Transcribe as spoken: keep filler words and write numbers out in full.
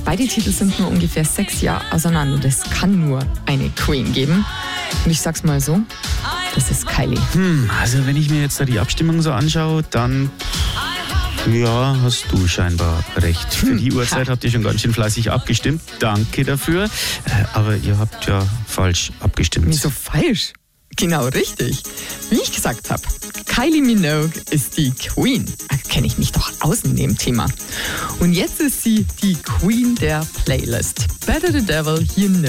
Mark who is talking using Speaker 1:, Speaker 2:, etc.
Speaker 1: Beide Titel sind nur ungefähr sechs Jahre auseinander. Das kann nur eine Queen geben. Und ich sag's mal so, das ist Kylie.
Speaker 2: Hm, also wenn ich mir jetzt da die Abstimmung so anschaue, dann... Ja, hast du scheinbar recht. Für die Uhrzeit habt ihr schon ganz schön fleißig abgestimmt. Danke dafür. Äh, aber ihr habt ja falsch abgestimmt.
Speaker 1: Wieso falsch? Genau richtig. Wie ich gesagt habe, Kylie Minogue ist die Queen. Da kenne ich mich doch aus in dem Thema. Und jetzt ist sie die Queen der Playlist. Better the Devil You Know.